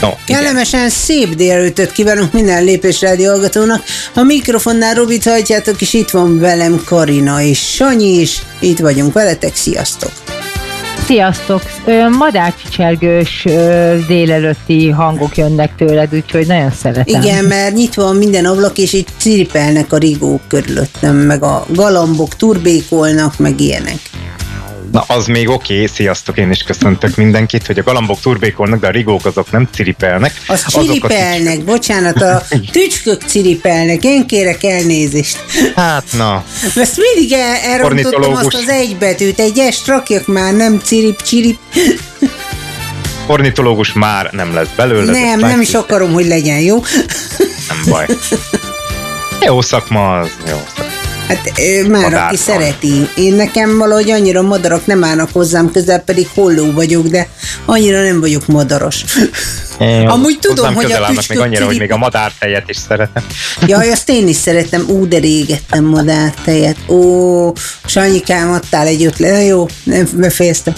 No, kellemesen szép délelőttöt kívánunk minden Lépés Rádió hallgatónak. A mikrofonnál Robit hajtjátok, és itt van velem Karina és Sanyi is. Itt vagyunk veletek, sziasztok! Sziasztok! Madárcsicsergős délelőtti hangok jönnek tőled, úgyhogy nagyon szeretem. Igen, mert nyitva van minden ablak, és itt ciripelnek a rigók körülöttem, meg a galambok turbékolnak, meg ilyenek. Na, az még oké, sziasztok, én is köszöntök mindenkit, hogy a galambok turbékolnak, de a rigók azok nem ciripelnek. Az ciripelnek, bocsánat, a tücskök ciripelnek, én kérek elnézést. Hát, na. Ezt mindig elrontottam azt az egybetűt, egy est rakjak már, nem cirip. Ornitológus már nem lesz belőle. Nem is akarom, hogy legyen, jó? Nem baj. Jó szakma az, jó szakma. Hát már aki szereti. Én nekem valahogy annyira madarak nem állnak hozzám közel, pedig holló vagyok, de annyira nem vagyok madaros. Amúgy tudom, hogy a még annyira, hogy még a madártejet is szeretem. Jaj, azt én is szeretem. De régettem madártejet. Sanyikám, adtál egy ötlet. Jó, nem befejeztem.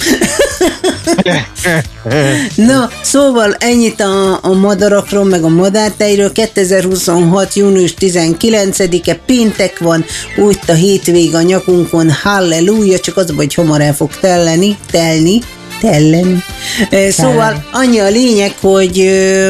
Na, szóval ennyit a madarakról, meg a madártejről. 2026. június 19-e péntek van, úgy a hétvég a nyakunkon, halleluja, csak az, hogy hamar el fog telni. Szóval annyi a lényeg, hogy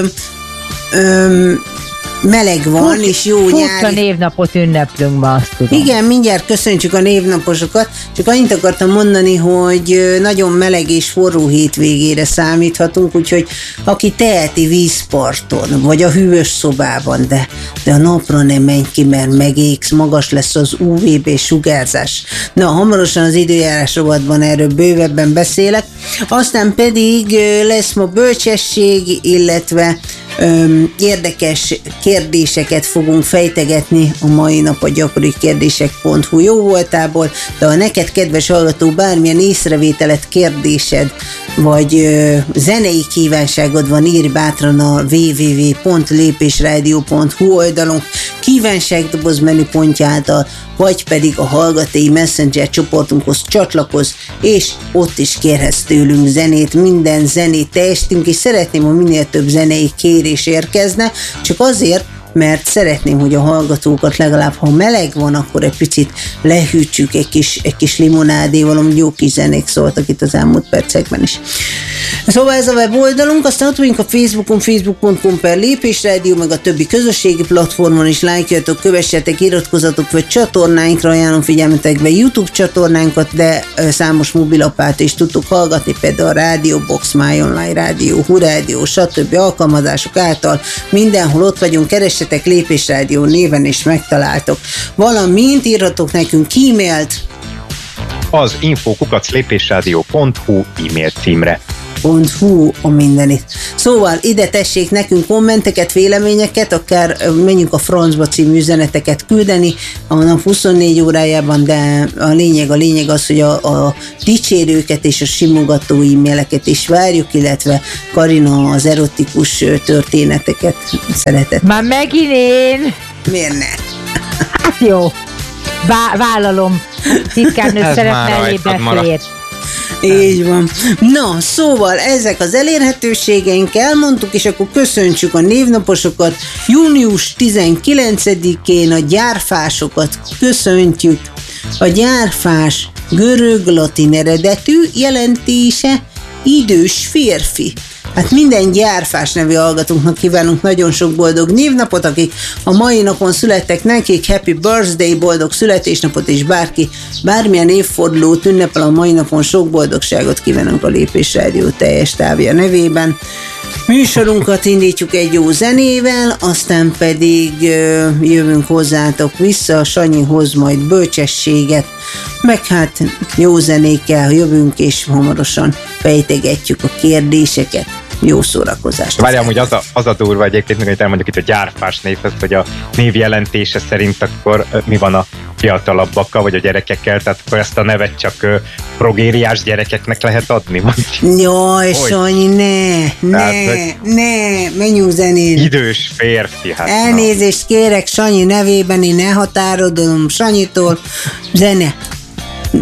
meleg van, és jó nyári. Furcsa névnapot ünneplünk ma, azt tudom. Igen, mindjárt köszöntjük a névnaposokat. Csak annyit akartam mondani, hogy nagyon meleg és forró hétvégére számíthatunk, úgyhogy aki teheti vízparton, vagy a hűvös szobában, de a napra nem menj ki, mert megégsz, magas lesz az UVB sugárzás. Na, hamarosan az időjárás rovatban erről bővebben beszélek. Aztán pedig lesz ma bölcsesség, illetve érdekes kérdéseket fogunk fejtegetni a mai nap a gyakorikérdések.hu jó voltából, de ha neked, kedves hallgató, bármilyen észrevételet, kérdésed, vagy zenei kívánságod van, írj bátran a www.lépésradio.hu oldalon kívánságdoboz menüpontja által, vagy pedig a Hallgatói Messenger csoportunkhoz csatlakozz, és ott is kérhetsz tőlünk zenét, minden zenét teljesítünk, és szeretném, ha minél több zenei kérés érkezne, csak azért, mert szeretném, hogy a hallgatókat legalább, ha meleg van, akkor egy picit lehűtsük egy kis limonádéval, amúgy jó kis zenék szóltak itt az elmúlt percekben is. Szóval ez a weboldalunk, aztán ott vagyunk a Facebookon, facebook.com/lépésrádió, meg a többi közösségi platformon is lájkoljatok, kövessetek, iratkozzatok vagy csatornáinkra, ajánlom figyelmetekbe YouTube csatornánkat, de számos mobilappát is tudtuk hallgatni, például a Radio Box, My Online Radio, Hu Radio, stb. Alkalmazások által mindenhol ott vagyunk, keressetek Lépésrádió néven és megtaláltok. Valamint írhatok nekünk e-mailt az info@lépésradio.hu e-mail címre. a mindenit. Szóval ide tessék nekünk kommenteket, véleményeket, akár menjünk a francba című üzeneteket küldeni a nap 24 órájában, de a lényeg az, hogy a dicsérőket és a simogató e-maileket is várjuk, illetve Karina az erotikus történeteket szeretett. Már megint én? Miért ne? Hát jó. Vállalom. Titkárnő szeretne elé beszélt. Így van. Na, szóval ezek az elérhetőségeink, elmondtuk, és akkor köszöntsük a névnaposokat. Június 19-én a gyárfásokat köszöntjük. A gyárfás görög-latin eredetű, jelentése idős férfi. Hát minden gyárfás nevű hallgatónknak kívánunk nagyon sok boldog névnapot, akik a mai napon születtek, nekik happy birthday, boldog születésnapot, és bárki bármilyen évfordulót ünnepel a mai napon, sok boldogságot kívánunk a Lépés Rádió teljes távja nevében. Műsorunkat indítjuk egy jó zenével, aztán pedig jövünk hozzátok vissza, Sanyi hoz majd bölcsességet, meg hát jó zenékkel jövünk, és hamarosan fejtegetjük a kérdéseket. Jó szórakozást. Várjál, hogy az a durva egyébként, hogy elmondjuk itt a gyárfás névhez, hogy a név jelentése szerint akkor mi van a fiatalabbakkal, vagy a gyerekekkel, tehát akkor ezt a nevet csak progériás gyerekeknek lehet adni? Jaj, Sanyi, ne, menjünk zenén. Idős férfi, hát. Elnézést kérek Sanyi nevében, én elhatárodom Sanyitól. Zene.